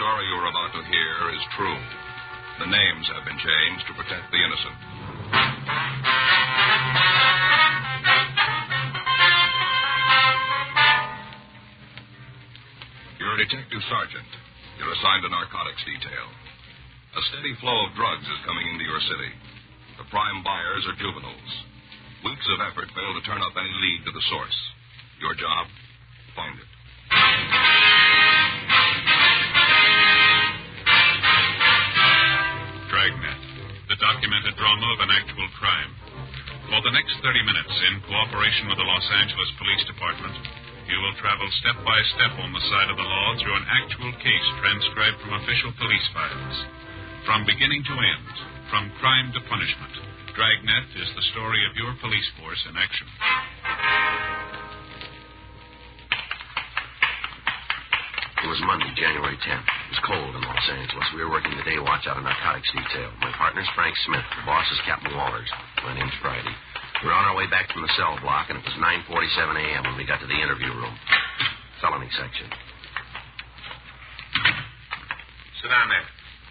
story you are about to hear is true. The names have been changed to protect the innocent. You're a detective sergeant. You're assigned a narcotics detail. A steady flow of drugs is coming into your city. The prime buyers are juveniles. Weeks of effort fail to turn up any lead to the source. Your job? Find it. Dragnet, the documented drama of an actual crime. For the next 30 minutes, in cooperation with the Los Angeles Police Department, you will travel step by step on the side of the law through an actual case transcribed from official police files. From beginning to end, from crime to punishment, Dragnet is the story of your police force in action. It was Monday, January 10th. It was cold in Los Angeles. We were working the day watch out of narcotics detail. My partner's Frank Smith. The boss is Captain Walters. My name's Friday. We were on our way back from the cell block, and it was 9:47 a.m. when we got to the interview room. Felony section. Sit down there.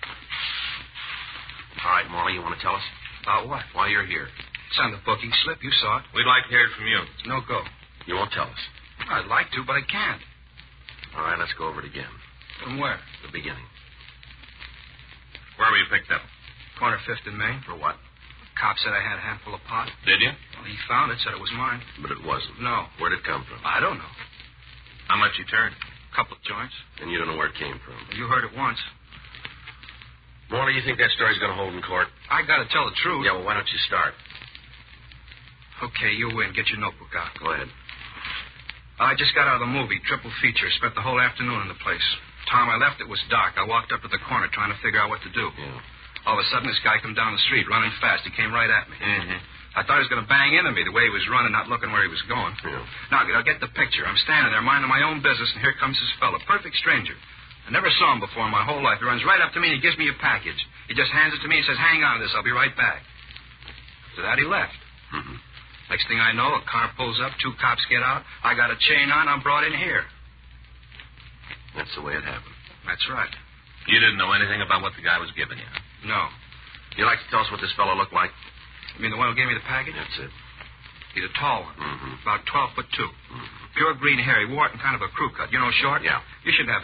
All right, Morley, you want to tell us? About what? Why you're here. It's on the booking slip. You saw it. We'd like to hear it from you. No go. You won't tell us. I'd like to, but I can't. All right, let's go over it again. From where? The beginning. Where were you picked up? Corner 5th and Main. For what? Cop said I had a handful of pot. Did you? Well, he found it, said it was mine. But it wasn't. No. Where'd it come from? I don't know. How much you turned? A couple of joints. And you don't know where it came from. You heard it once. Morley, you think that story's going to hold in court? I got to tell the truth. Yeah, well, why don't you start? Okay, you win. Get your notebook out. Go ahead. I just got out of the movie, triple feature. Spent the whole afternoon in the place. Time I left, it was dark. I walked up to the corner trying to figure out what to do. Yeah. All of a sudden, this guy come down the street, running fast. He came right at me. Mm-hmm. I thought he was going to bang into me the way he was running, not looking where he was going. Yeah. Now, get the picture. I'm standing there minding my own business, and here comes this fellow, perfect stranger. I never saw him before in my whole life. He runs right up to me, and he gives me a package. He just hands it to me and says, hang on to this. I'll be right back. After that, he left. Mm-hmm. Next thing I know, a car pulls up, 2 cops get out. I got a chain on. I'm brought in here. That's the way it happened. That's right. You didn't know anything about what the guy was giving you? No. You like to tell us what this fellow looked like? You mean the one who gave me the package? That's it. He's a tall one. Mm-hmm. About 12'2". Mm-hmm. Pure green hair. He wore it in kind of a crew cut. You know, short? Yeah. You should have